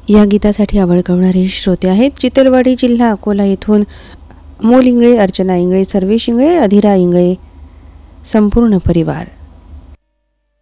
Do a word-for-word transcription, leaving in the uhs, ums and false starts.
या गीतासाठी आवड कळणारे श्रोते आहेत चितलवाडी जिल्हा अकोला येथून अमोल इंगळे, अर्चना इंगळे, सर्वेश इंगळे, अधिरा इंगळे, संपूर्ण परिवार।